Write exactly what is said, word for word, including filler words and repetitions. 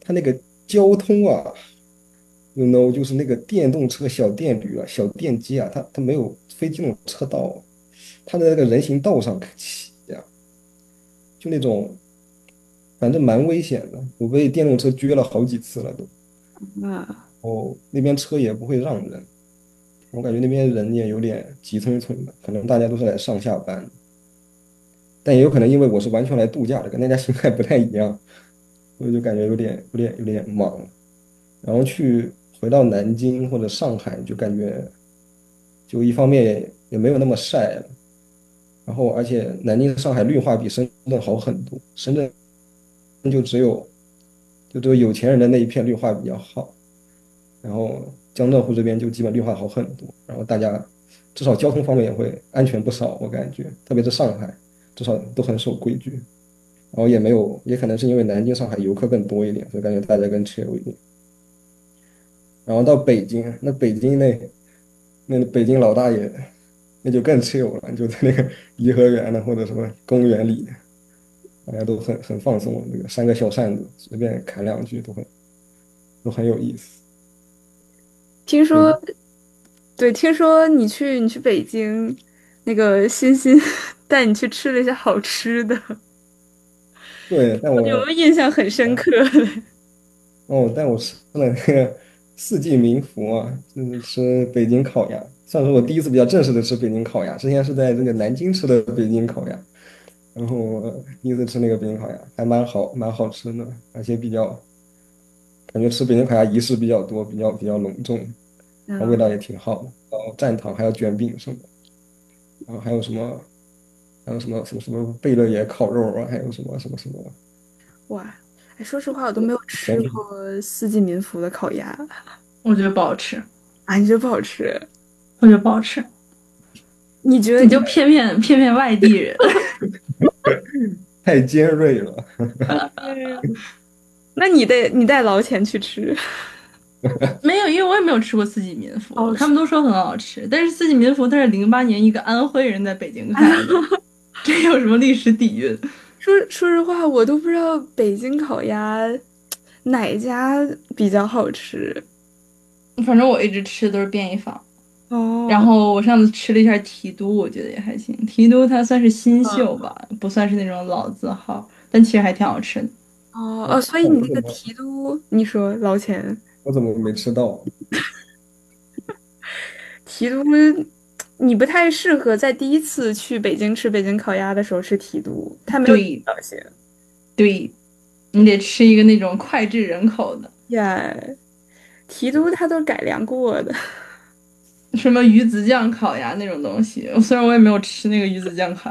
它那个交通啊，you know，就是那个电动车、小电驴啊、小电机啊，它它没有非机动车道，它在那个人行道上骑呀、就那种反正蛮危险的。我被电动车撅了好几次了都。 啊， 哦，那边车也不会让人，我感觉那边人也有点急匆匆的，可能大家都是来上下班，但也有可能因为我是完全来度假的，跟大家心态不太一样，我就感觉有点有点有点忙。然后去回到南京或者上海，就感觉就一方面也没有那么晒了，然后而且南京、上海绿化比深圳好很多，深圳就只有就只有有钱人的那一片绿化比较好，然后江浙沪这边就基本绿化好很多，然后大家至少交通方面也会安全不少，我感觉，特别是上海，至少都很守规矩，然后也没有，也可能是因为南京、上海游客更多一点，所以感觉大家更 chill 一点。然后到北京，那北京那那北京老大爷那就更 chill 了，就在那个颐和园呢或者什么公园里，大家都很很放松，那个扇个小扇子，随便侃两句都很都很有意思。 听说， 对对，听说你去你去北京，那个欣欣带你去吃了一些好吃的， 对，但我有没有印象很深刻的？ 哦，但我吃了那个四季民福啊，就是吃北京烤鸭，算是我第一次比较正式的吃北京烤鸭。之前是在这个南京吃的北京烤鸭，然后我第一次吃那个北京烤鸭，还蛮好，蛮好吃的，而且比较感觉吃北京烤鸭仪式比较多，比较比较隆重，然后味嗯， 道也挺好的。然后蘸糖还要卷饼什么的，然后还有什么还有什么什么什么贝勒爷烤肉啊，还有什么什么什么哇，哎，说实话，我都没有吃甜品。 过四季民福的烤鸭我觉得不好吃， 啊，你觉得不好吃？ 我觉得不好吃。 你觉得你？ 你就骗骗骗骗外地人。 太尖锐了。 嗯，那你得你带牢钱去吃。 没有，因为我也没有吃过四季民福， 哦， 他是们都说很好吃。但是四季民福它是零八年一个安徽人在北京开的，这有什么历史底蕴？ 说说实话，我都不知道北京烤鸭哪家比较好吃。 反正我一直吃的都是便宜坊。然哦， 后我上次吃了一下提督，我觉得也还行。提督它算是新秀嗯， 吧，不算是那种老字号，但其实还挺好吃的。 哦哦， 我所以你那个我怎么提督，你说捞钱我怎么没吃到？ 提督，你不太适合在第一次去北京吃北京烤鸭的时候吃提督，它没有地对道性。 对，你得吃一个那种脍炙人口的， 耶，提督它都改良过的。 什么鱼子酱烤鸭那种东西。虽然我也没有吃那个鱼子酱烤